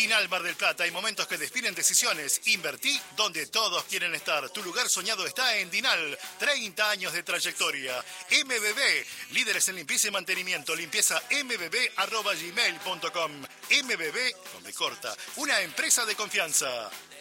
Dinal Mar del Plata. Hay momentos que definen decisiones. Invertí donde todos quieren estar. Tu lugar soñado está en Dinal. 30 años de trayectoria. MBB, líderes en limpieza y mantenimiento. Limpieza mbb@gmail.com. MBB, con B corta, una empresa de confianza.